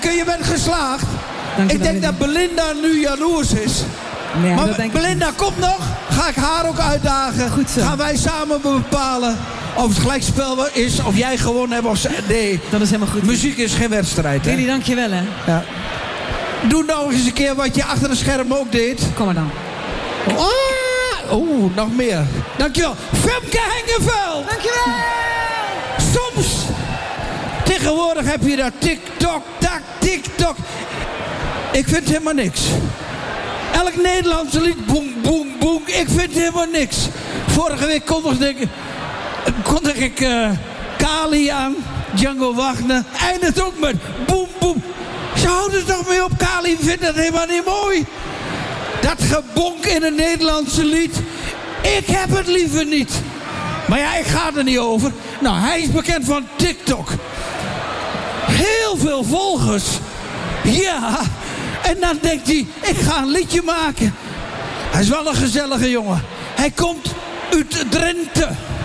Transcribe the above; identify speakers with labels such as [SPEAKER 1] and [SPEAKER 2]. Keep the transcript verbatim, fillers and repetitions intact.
[SPEAKER 1] Femke, je bent geslaagd.
[SPEAKER 2] Dank je
[SPEAKER 1] ik
[SPEAKER 2] wel,
[SPEAKER 1] denk dat Belinda nu jaloers is.
[SPEAKER 2] Nee,
[SPEAKER 1] maar
[SPEAKER 2] dat denk
[SPEAKER 1] Belinda,
[SPEAKER 2] ik
[SPEAKER 1] komt nog. Ga ik haar ook uitdagen.
[SPEAKER 2] Goed zo.
[SPEAKER 1] Gaan wij samen bepalen of het gelijkspel is, of jij gewonnen hebt of ze... Nee,
[SPEAKER 2] dat is helemaal goed.
[SPEAKER 1] muziek is geen wedstrijd, hè?
[SPEAKER 2] Jullie, dank je wel, hè.
[SPEAKER 1] Ja. Doe nou eens een keer wat je achter de scherm ook deed.
[SPEAKER 2] Kom maar dan.
[SPEAKER 1] Oh, oh, nog meer. Dankjewel. Femke Hengevel.
[SPEAKER 2] Dankjewel.
[SPEAKER 1] Soms, tegenwoordig heb je dat TikTok, tak, TikTok. Ik vind helemaal niks. Elk Nederlandse lied, boem, boem, boem. Ik vind helemaal niks. Vorige week kondigde ik, kondigde ik uh, Kali aan, Django Wagner. Eindigt ook met boem, boem. Ze houden er toch mee op, Kali vindt dat helemaal niet mooi. Dat gebonk in een Nederlandse lied. Ik heb het liever niet. Maar ja, ik ga er niet over. Nou, hij is bekend van TikTok. Heel veel volgers. Ja. En dan denkt hij, ik ga een liedje maken. Hij is wel een gezellige jongen. Hij komt uit Drenthe.